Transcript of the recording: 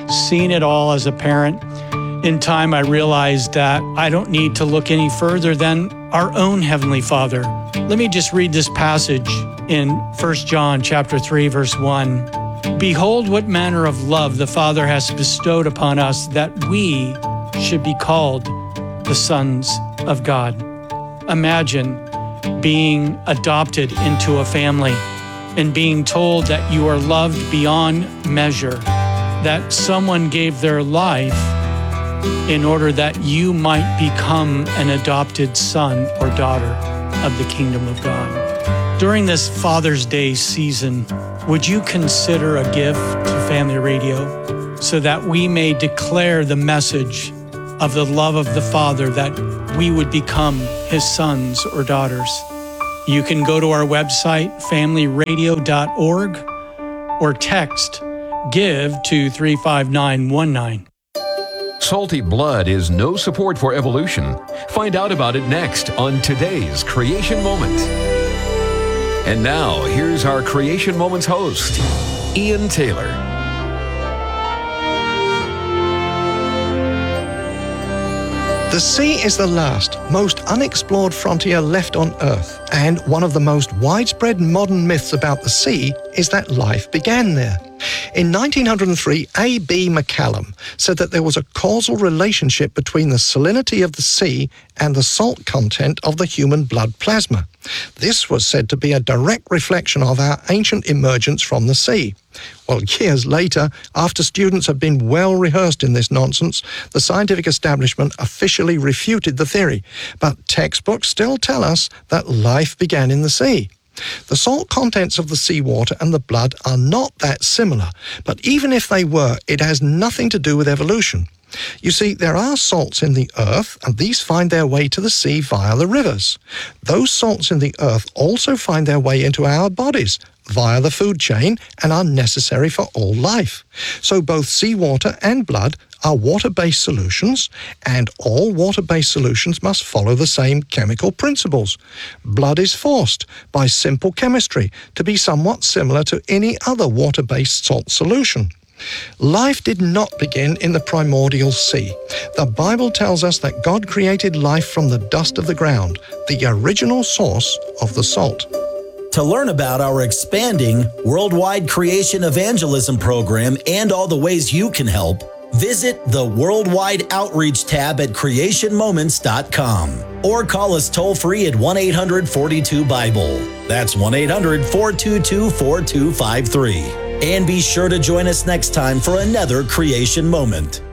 seen it all as a parent. In time, I realized that I don't need to look any further than our own Heavenly Father. Let me just read this passage in 1 John chapter 3, verse 1. Behold, what manner of love the Father has bestowed upon us, that we should be called the sons of God. Imagine being adopted into a family and being told that you are loved beyond measure, that someone gave their life in order that you might become an adopted son or daughter of the kingdom of God. During this Father's Day season, would you consider a gift to Family Radio so that we may declare the message of the love of the Father, that we would become His sons or daughters? You can go to our website, familyradio.org, or text GIVE to 35919. Salty blood is no support for evolution. Find out about it next on today's Creation Moment. And now, here's our Creation Moments host, Ian Taylor. The sea is the last, most unexplored frontier left on Earth, and one of the most widespread modern myths about the sea is that life began there. In 1903, A.B. McCallum said that there was a causal relationship between the salinity of the sea and the salt content of the human blood plasma. This was said to be a direct reflection of our ancient emergence from the sea. Well, years later, after students had been well rehearsed in this nonsense, the scientific establishment officially refuted the theory. But textbooks still tell us that life began in the sea. The salt contents of the seawater and the blood are not that similar, but even if they were, it has nothing to do with evolution. You see, there are salts in the earth, and these find their way to the sea via the rivers. Those salts in the earth also find their way into our bodies via the food chain and are necessary for all life. So both seawater and blood are water-based solutions, and all water-based solutions must follow the same chemical principles. Blood is forced, by simple chemistry, to be somewhat similar to any other water-based salt solution. Life did not begin in the primordial sea. The Bible tells us that God created life from the dust of the ground, the original source of the salt. To learn about our expanding worldwide creation evangelism program and all the ways you can help, visit the Worldwide Outreach tab at creationmoments.com or call us toll-free at 1-800-42-BIBLE. That's 1-800-422-4253. And be sure to join us next time for another Creation Moment.